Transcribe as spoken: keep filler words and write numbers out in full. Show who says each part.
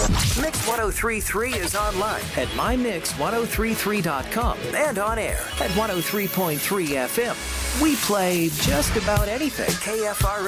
Speaker 1: Mix ten thirty-three is online at my mix ten thirty-three dot com and on air at one oh three point three F M. We play just about anything. K F R